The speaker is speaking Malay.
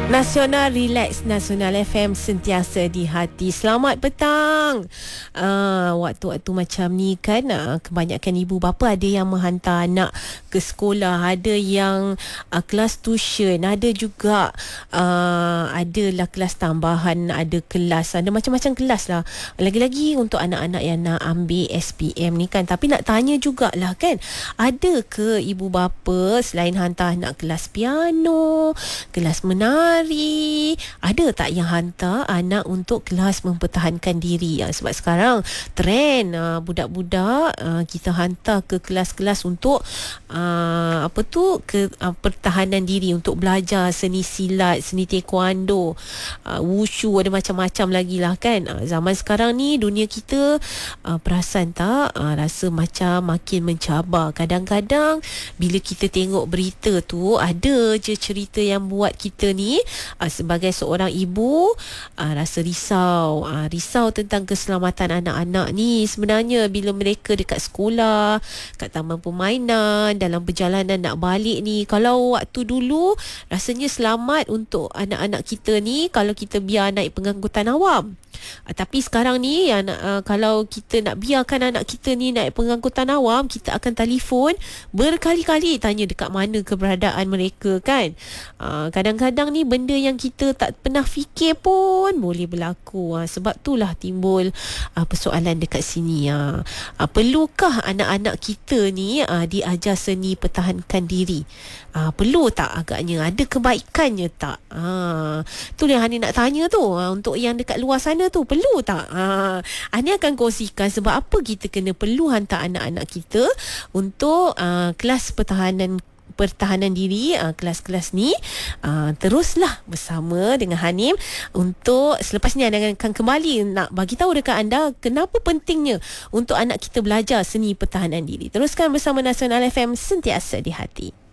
Nasional Relax, Nasional FM sentiasa di hati. Selamat petang. Waktu-waktu macam ni kan, kebanyakan ibu bapa ada yang menghantar anak ke sekolah, ada yang kelas tuition, ada juga adalah kelas tambahan, ada kelas, ada macam-macam kelas lah. Lagi-lagi untuk anak-anak yang nak ambil SPM ni kan. Tapi nak tanya jugalah kan, ada ke ibu bapa selain hantar anak kelas piano, kelas menari, ada tak yang hantar anak untuk kelas mempertahankan diri? Sebab sekarang trend budak-budak kita hantar ke kelas-kelas untuk pertahanan diri, untuk belajar seni silat, seni taekwondo, wushu, ada macam-macam lagi lah kan. Zaman sekarang ni dunia kita perasan tak, rasa macam makin mencabar. Kadang-kadang bila kita tengok berita tu, ada je cerita yang buat kita ni sebagai seorang ibu rasa risau tentang keselamatan anak-anak ni. Sebenarnya bila mereka dekat sekolah, kat taman permainan, dalam perjalanan nak balik ni, kalau waktu dulu rasanya selamat untuk anak-anak kita ni kalau kita biar naik pengangkutan awam. Tapi sekarang ni kalau kita nak biarkan anak kita ni naik pengangkutan awam, kita akan telefon berkali-kali tanya dekat mana keberadaan mereka kan. Kadang-kadang ni benda yang kita tak pernah fikir pun boleh berlaku. Sebab itulah timbul persoalan dekat sini. Perlukah anak-anak kita ni diajar seni pertahankan diri? Perlu tak agaknya? Ada kebaikannya tak? Tu yang Hani nak tanya tu. Untuk yang dekat luar sana tu, perlu tak? Hani akan kongsikan sebab apa kita kena perlu hantar anak-anak kita untuk kelas pertahanan diri, kelas-kelas ni. Teruslah bersama dengan Hanim untuk selepas ni anda akan kembali nak bagi tahu dekat anda kenapa pentingnya untuk anak kita belajar seni pertahanan diri. Teruskan bersama Nasional FM, sentiasa di hati.